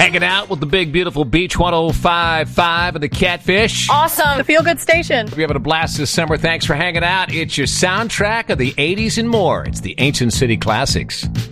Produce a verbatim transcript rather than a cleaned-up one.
Hanging out with the big, beautiful Beach one oh five point five and the Catfish. Awesome. The Feel Good Station. We're having a blast this summer. Thanks for hanging out. It's your soundtrack of the eighties and more. It's the Ancient City Classics.